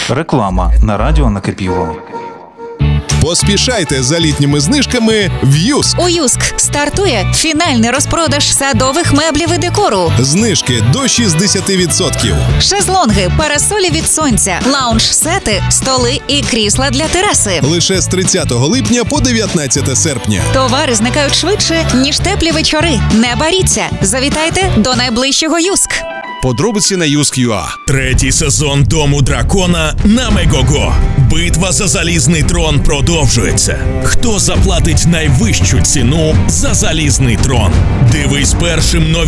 Реклама на радіо Накипіло. Поспішайте за літніми знижками в Юск. У Юск стартує фінальний розпродаж садових меблів і декору. Знижки до 60%. Шезлонги, парасолі від сонця, лаунж-сети, столи і крісла для тераси. Лише з 30 липня по 19 серпня. Товари зникають швидше, ніж теплі вечори. Не боріться. Завітайте до найближчого Юск. Подробиці на Юск.ua. Третій сезон Дому дракона на Мегого. Битва за залізний трон продовжується. Хто заплатить найвищу ціну за залізний трон? Дивись першим нові